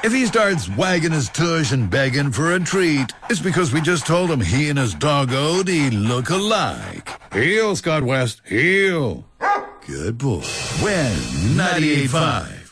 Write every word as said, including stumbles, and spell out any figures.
If he starts wagging his tush and begging for a treat, it's because we just told him he and his dog Odie look alike. Heel, Scott West, heel. Good boy. Win ninety-eight point five.